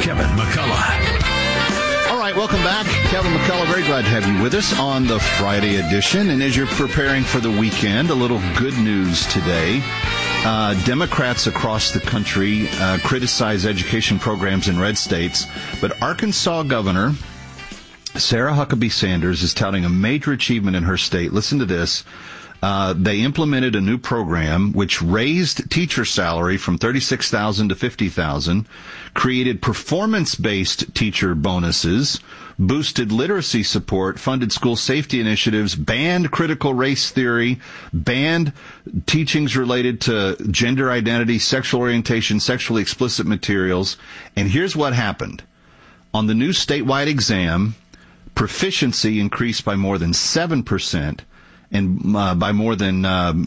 Kevin McCullough. All right, welcome back. Kevin McCullough, very glad to have you with us on the Friday edition. And as you're preparing for the weekend, a little good news today. Democrats across the country criticize education programs in red states, but Arkansas Governor Sarah Huckabee Sanders is touting a major achievement in her state. Listen to this. They implemented a new program which raised teacher salary from $36,000 to $50,000, created performance-based teacher bonuses, boosted literacy support, funded school safety initiatives, banned critical race theory, banned teachings related to gender identity, sexual orientation, sexually explicit materials. And here's what happened. On the new statewide exam, proficiency increased by more than 7%. And by more than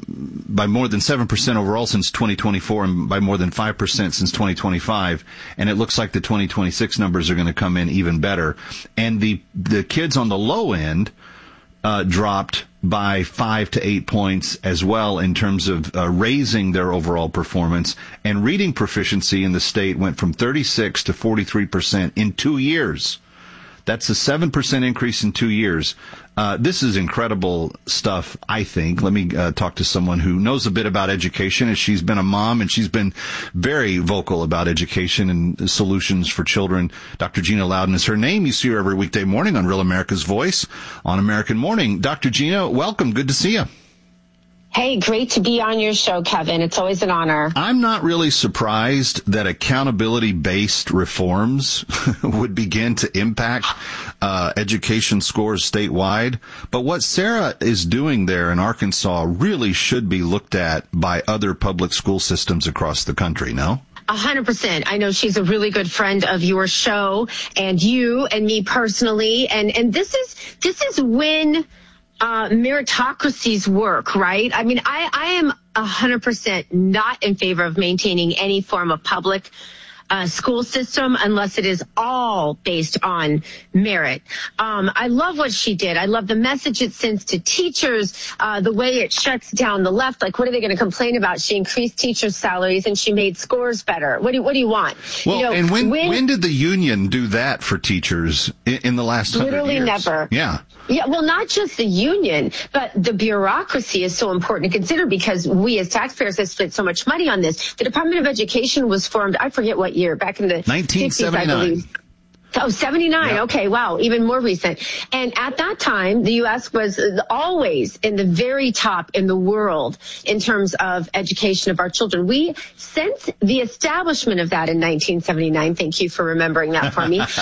7% overall since 2024, and by more than 5% since 2025. And it looks like the 2026 numbers are going to come in even better. And the kids on the low end dropped by 5 to 8 points as well in terms of raising their overall performance. And reading proficiency in the state went from 36 to 43% in 2 years. That's a 7% increase in 2 years. This is incredible stuff, I think. Let me talk to someone who knows a bit about education, as she's been a mom and she's been very vocal about education and solutions for children. Dr. Gina Loudon is her name. You see her every weekday morning on Real America's Voice on American Morning. Dr. Gina, welcome. Good to see you. Hey, great to be on your show, Kevin. It's always an honor. I'm not really surprised that accountability-based reforms would begin to impact education scores statewide. But what Sarah is doing there in Arkansas really should be looked at by other public school systems across the country, no? 100%. I know she's a really good friend of your show and you and me personally. And this is when meritocracies work, right? I mean, I am 100% not in favor of maintaining any form of public school system unless it is all based on merit. I love what she did. I love the message it sends to teachers, the way it shuts down the left. Like, what are they going to complain about? She increased teachers' salaries and she made scores better. What do you want? Well, you know, and when did the union do that for teachers in the last 100 years? Literally never. Yeah. Yeah, well, not just the union, but the bureaucracy is so important to consider because we as taxpayers have spent so much money on this. The Department of Education was formed, I forget what year, back in the 1979. 60s, I believe. Oh, 79. Yeah. Okay. Wow. Even more recent. And at that time, the U.S. was always in the very top in the world in terms of education of our children. We, since the establishment of that in 1979, thank you for remembering that for me.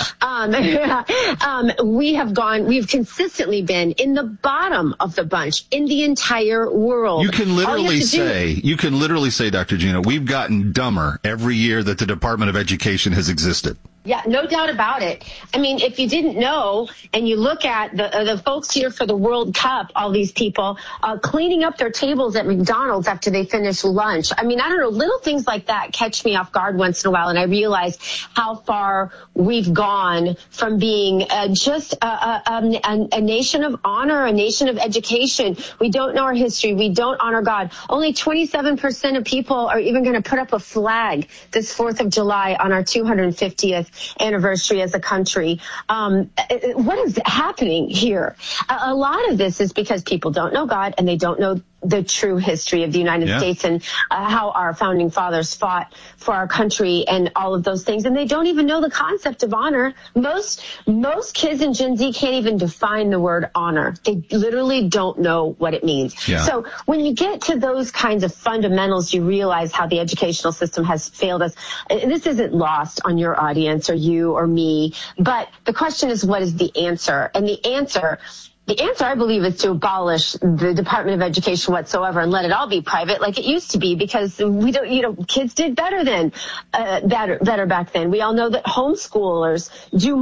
We've consistently been in the bottom of the bunch in the entire world. You can literally say, Dr. Gina, we've gotten dumber every year that the Department of Education has existed. Yeah, no doubt about it. I mean, if you didn't know, and you look at the folks here for the World Cup, all these people cleaning up their tables at McDonald's after they finish lunch. I mean, I don't know, little things like that catch me off guard once in a while, and I realize how far we've gone from being just a nation of honor, a nation of education. We don't know our history. We don't honor God. Only 27% of people are even going to put up a flag this 4th of July on our 250th anniversary as a country. What is happening here? A lot of this is because people don't know God and they don't know the true history of the United States and how our founding fathers fought for our country and all of those things. And they don't even know the concept of honor. Most kids in Gen Z can't even define the word honor. They literally don't know what it means. Yeah. So when you get to those kinds of fundamentals, you realize how the educational system has failed us. And this isn't lost on your audience or you or me, but the question is, what is the answer? And the answer, I believe, is to abolish the Department of Education whatsoever and let it all be private like it used to be, because we don't, kids did better back then. We all know that homeschoolers do